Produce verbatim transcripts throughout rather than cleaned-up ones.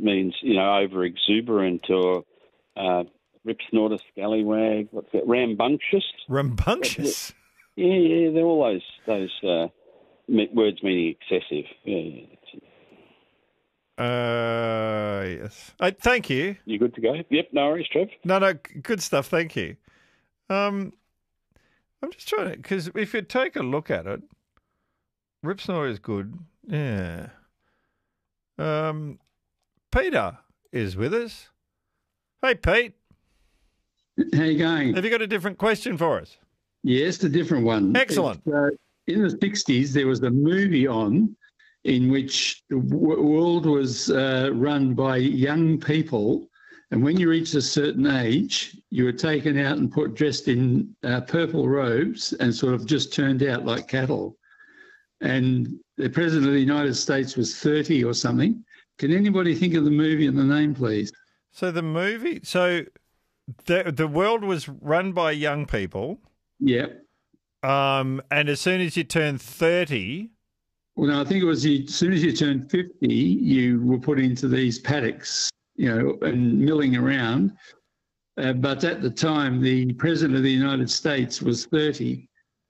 it means, you know, over exuberant or uh, rip snorter, scallywag. What's that? Rambunctious. Rambunctious. Yeah, yeah. They're all those those uh, words meaning excessive. Yeah, yeah. Uh, yes. Uh, thank you. You good to go? Yep, no worries, Trev. No, no, good stuff. Thank you. Um, I'm just trying to, because if you take a look at it, rip snore is good. Yeah. Um, Peter is with us. Hey, Pete. How you going? Have you got a different question for us? Yes, a different one. Excellent. Uh, in the sixties, there was a movie on in which the w- world was uh, run by young people, and when you reached a certain age, you were taken out and put dressed in uh, purple robes and sort of just turned out like cattle. And the President of the United States was thirty or something. Can anybody think of the movie and the name, please? So the movie, so the the world was run by young people. Yep. Um, and as soon as you turn thirty... Well, no, I think it was you, as soon as you turned fifty, you were put into these paddocks, you know, and milling around. Uh, but at the time, the President of the United States was thirty.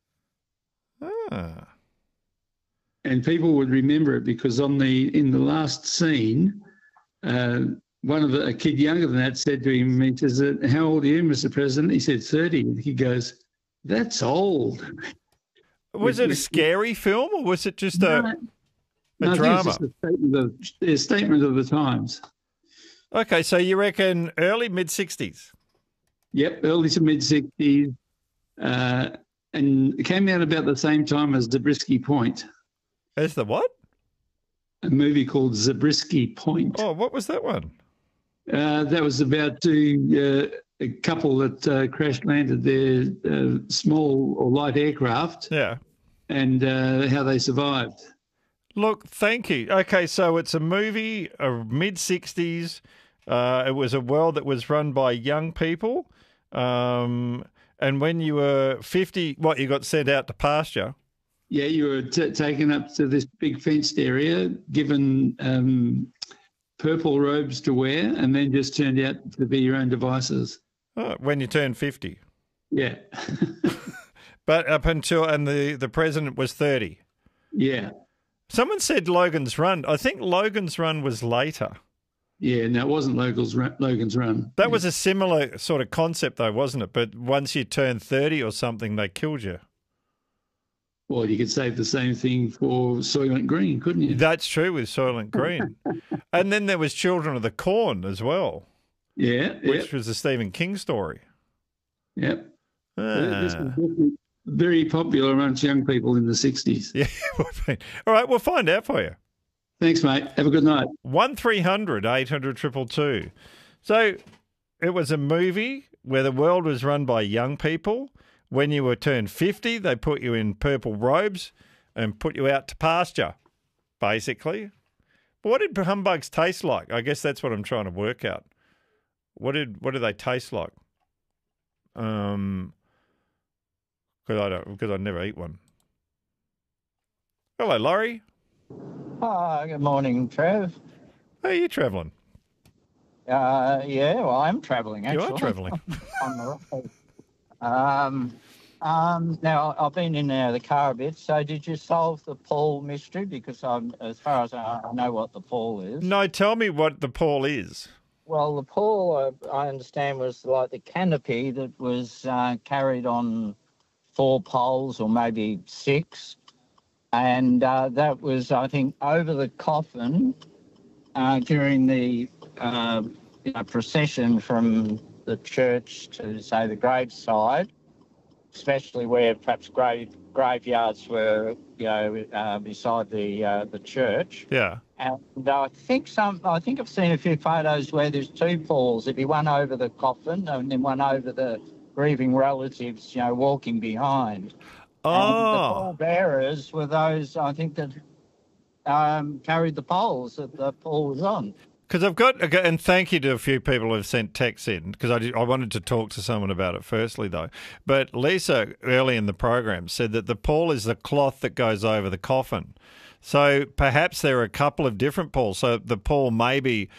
Ah. And people would remember it because on the in the last scene, uh, one of the, a kid younger than that said to him, he says, "How old are you, Mister President?" He said, thirty. And he goes, "That's old." Was it a scary film or was it just a, no, a no, drama? I think it's just a statement of, a statement of the times. Okay, so you reckon early, mid-sixties? Yep, early to mid-sixties. Uh, and it came out about the same time as Zabriskie Point. As the what? A movie called Zabriskie Point. Oh, what was that one? Uh, that was about two, uh, a couple that uh, crash landed their uh, small or light aircraft. Yeah. And uh, how they survived. Look, thank you. Okay, so it's a movie, a mid-sixties. Uh, it was a world that was run by young people. Um, and when you were fifty, what, you got sent out to pasture? Yeah, you were t- taken up to this big fenced area, given um, purple robes to wear, and then just turned out to be your own devices. Oh, when you turned fifty. Yeah. But up until, and the, the president was thirty. Yeah. Someone said Logan's Run. I think Logan's Run was later. Yeah, no, it wasn't Logan's Run. Logan's Run. That yeah. was a similar sort of concept, though, wasn't it? But once you turned thirty or something, they killed you. Well, you could say the same thing for Soylent Green, couldn't you? That's true with Soylent Green. And then there was Children of the Corn as well. Yeah. Which yep. was a Stephen King story. Yep. Ah. This was definitely very popular amongst young people in the sixties. Yeah. All right, we'll find out for you. Thanks, mate. Have a good night. one three hundred eight hundred two two two. So it was a movie where the world was run by young people. When you were turned fifty, they put you in purple robes and put you out to pasture, basically. But what did humbugs taste like? I guess that's what I'm trying to work out. What did what do they taste like? Um, because I don't because I never eat one. Hello, Laurie. Oh, good morning, Trev. How are you travelling? Uh, yeah, well, I'm travelling, actually. You are travelling. On the road. Um, um, now, I've been in and out of the car a bit, so did you solve the Paul mystery? Because I'm, as far as I, I know what the Paul is. No, tell me what the Paul is. Well, the Paul, uh, I understand, was like the canopy that was uh, carried on four poles or maybe six. And uh, that was, I think, over the coffin uh, during the uh, you know, procession from the church to, say, the graveside, especially where perhaps grave graveyards were, you know, uh, beside the uh, the church. Yeah. And I think some, I think I've seen a few photos where there's two Pauls. There'd be one over the coffin and then one over the grieving relatives, you know, walking behind. Oh. And the pall bearers were those, I think, that um, carried the poles that the Paul was on. Because I've got, and thank you to a few people who have sent texts in, because I, did- I wanted to talk to someone about it firstly, though. But Lisa, early in the program, said that the pall is the cloth that goes over the coffin. So perhaps there are a couple of different palls. So the pall may be